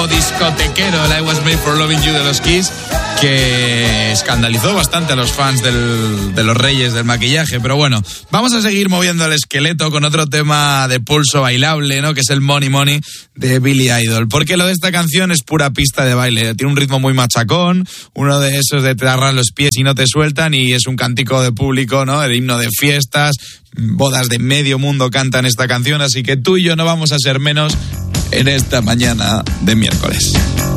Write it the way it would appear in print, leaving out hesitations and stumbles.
discotequero, el I Was Made for Loving You de los Kiss, que escandalizó bastante a los fans de los reyes del maquillaje. Pero bueno, vamos a seguir moviendo el esqueleto con otro tema de pulso bailable, ¿no? Que es el Money Money de Billy Idol. Porque lo de esta canción es pura pista de baile. Tiene un ritmo muy machacón, uno de esos de te agarran los pies y no te sueltan, y es un cántico de público, ¿no? El himno de fiestas, bodas de medio mundo cantan esta canción, así que tú y yo no vamos a ser menos en esta mañana de miércoles.